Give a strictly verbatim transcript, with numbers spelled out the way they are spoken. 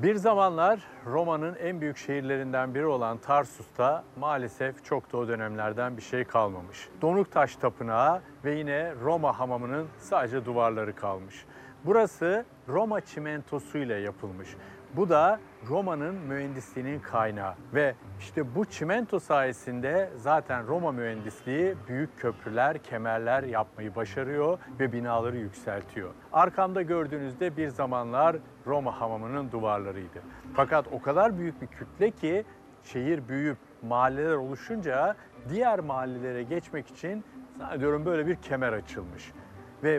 Bir zamanlar Roma'nın en büyük şehirlerinden biri olan Tarsus'ta maalesef çok da o dönemlerden bir şey kalmamış. Donuktaş Tapınağı ve yine Roma hamamının sadece duvarları kalmış. Burası Roma çimentosuyla yapılmış. Bu da Roma'nın mühendisliğinin kaynağı ve işte bu çimento sayesinde zaten Roma mühendisliği büyük köprüler, kemerler yapmayı başarıyor ve binaları yükseltiyor. Arkamda gördüğünüzde bir zamanlar Roma hamamının duvarlarıydı. Fakat o kadar büyük bir kütle ki şehir büyüyüp mahalleler oluşunca diğer mahallelere geçmek için zannediyorum böyle bir kemer açılmış.